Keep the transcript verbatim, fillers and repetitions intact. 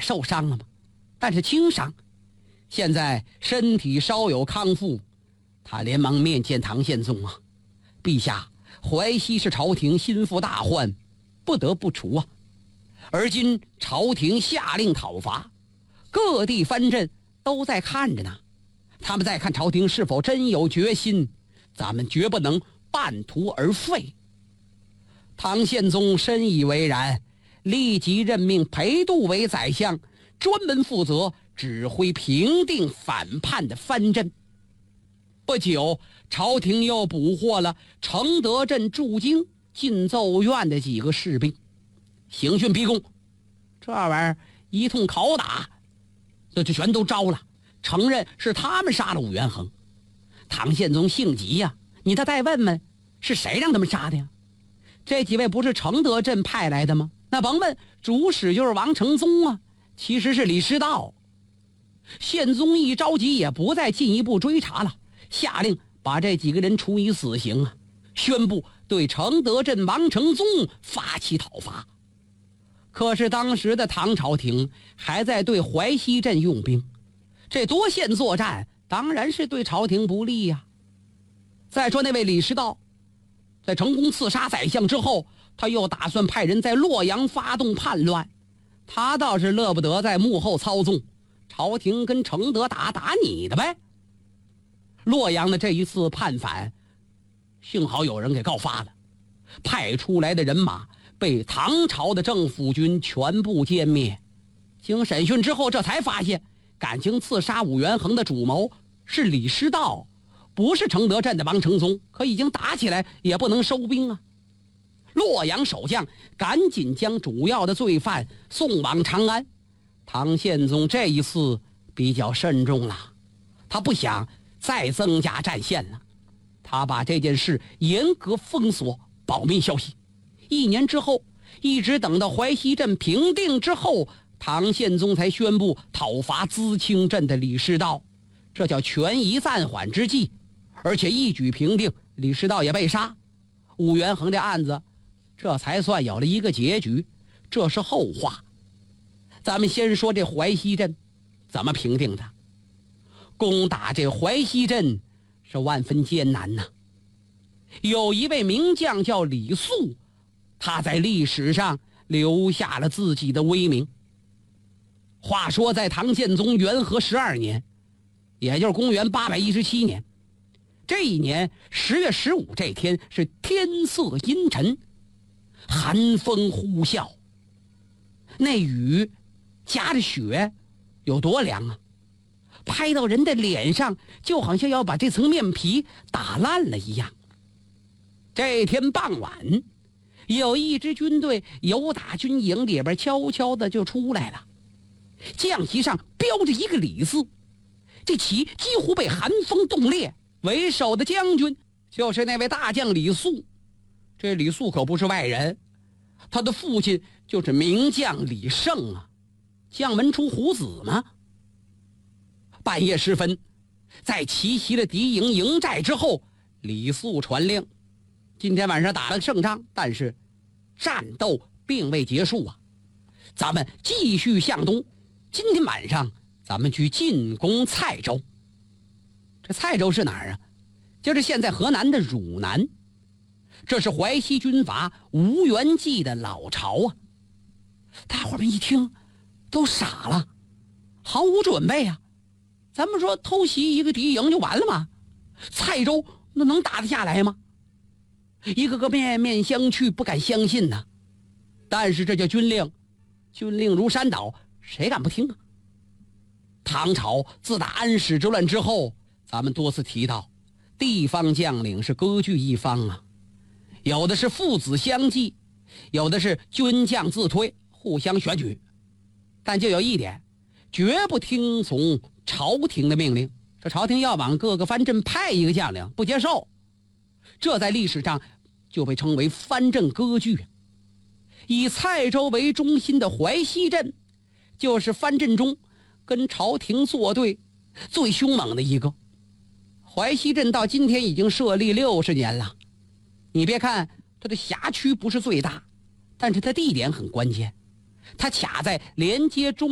受伤了吗？但是轻伤，现在身体稍有康复。他连忙面见唐宪宗啊，陛下，淮西是朝廷心腹大患，不得不除啊。而今朝廷下令讨伐，各地藩镇都在看着呢，他们在看朝廷是否真有决心，咱们绝不能半途而废。唐宪宗深以为然，立即任命裴度为宰相，专门负责指挥平定反叛的藩镇。不久，朝廷又捕获了承德镇驻京进奏院的几个士兵，刑讯逼供，这玩意儿一通拷打，这就全都招了，承认是他们杀了武元衡。唐宪宗性急呀、啊，你再再问问是谁让他们杀的呀？这几位不是承德镇派来的吗？那甭问，主使就是王承宗啊，其实是李师道。宪宗一着急，也不再进一步追查了，下令把这几个人处以死刑啊，宣布对承德镇王承宗发起讨伐。可是当时的唐朝廷还在对淮西镇用兵，这多线作战当然是对朝廷不利呀、啊。再说那位李师道，在成功刺杀宰相之后，他又打算派人在洛阳发动叛乱，他倒是乐不得在幕后操纵，朝廷跟承德打打你的呗。洛阳的这一次叛反，幸好有人给告发了，派出来的人马被唐朝的政府军全部歼灭。经审讯之后，这才发现感情刺杀武元衡的主谋是李师道，不是承德镇的王承宗。可已经打起来，也不能收兵啊。洛阳守将赶紧将主要的罪犯送往长安。唐宪宗这一次比较慎重了，他不想再增加战线了，他把这件事严格封锁，保密消息。一年之后，一直等到淮西镇平定之后，唐宪宗才宣布讨伐淄青镇的李师道，这叫权宜暂缓之计，而且一举平定，李师道也被杀，武元衡这案子这才算有了一个结局。这是后话，咱们先说这淮西镇怎么平定的。攻打这淮西镇是万分艰难呐、啊。有一位名将叫李肃，他在历史上留下了自己的威名。话说在唐宪宗元和十二年，也就是公元八百一十七年，这一年十月十五这天是天色阴沉，寒风呼啸，那雨夹着雪，有多凉啊，拍到人的脸上就好像要把这层面皮打烂了一样。这天傍晚，有一支军队由打军营里边悄悄的就出来了，将旗上标着一个李字，这旗几乎被寒风冻裂。为首的将军就是那位大将李肃。这李肃可不是外人，他的父亲就是名将李胜啊，将门出虎子嘛。半夜时分，在奇袭了敌营营寨之后，李肃传令，今天晚上打了个胜仗，但是战斗并未结束啊，咱们继续向东，今天晚上咱们去进攻蔡州。这蔡州是哪儿啊？就是现在河南的汝南，这是淮西军阀吴元济的老巢啊。大伙们一听都傻了，毫无准备啊。咱们说偷袭一个敌营就完了吗？蔡州那能打得下来吗？一个个面面相觑，不敢相信呢、啊。但是这叫军令，军令如山倒，谁敢不听啊？唐朝自打安史之乱之后，咱们多次提到，地方将领是割据一方啊，有的是父子相继，有的是军将自推，互相选举，但就有一点，绝不听从朝廷的命令。这朝廷要往各个藩镇派一个将领，不接受，这在历史上就被称为藩镇割据。以蔡州为中心的淮西镇，就是藩镇中跟朝廷作对最凶猛的一个。淮西镇到今天已经设立六十年了，你别看它的辖区不是最大，但是它地点很关键，它卡在连接中